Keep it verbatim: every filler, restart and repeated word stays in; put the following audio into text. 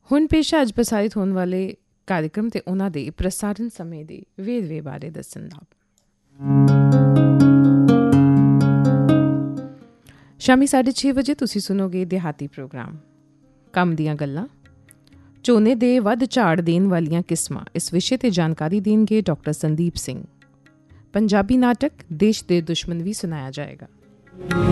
ਹੁਣ ਪੇਸ਼ ਅੱਜ ਪ੍ਰਸਾਰਿਤ ਹੋਣ ਵਾਲੇ कार्यक्रम ਤੇ ਉਹਨਾਂ ਦੇ ਪ੍ਰਸਾਰਣ ਸਮੇਂ ਦੇ ਵੇਰਵੇ ਬਾਰੇ ਦੱਸਣ ਦਾ। ਸ਼ਾਮੀ ਸਾਢੇ ਛੇ ਵਜੇ ਤੁਸੀਂ ਸੁਣੋਗੇ ਦਿਹਾਤੀ ਪ੍ਰੋਗਰਾਮ ਕੰਮ ਦੀਆਂ ਗੱਲਾਂ। ਝੋਨੇ ਦੇ ਵੱਧ ਝਾੜ ਦੇਣ ਵਾਲੀਆਂ ਕਿਸਮਾਂ, ਇਸ ਵਿਸ਼ੇ ਤੇ ਜਾਣਕਾਰੀ ਦੇਣਗੇ ਡਾਕਟਰ ਸੰਦੀਪ ਸਿੰਘ। ਪੰਜਾਬੀ ਨਾਟਕ ਦੇਸ਼ ਦੇ ਦੁਸ਼ਮਣ ਵੀ ਸੁਣਾਇਆ ਜਾਏਗਾ।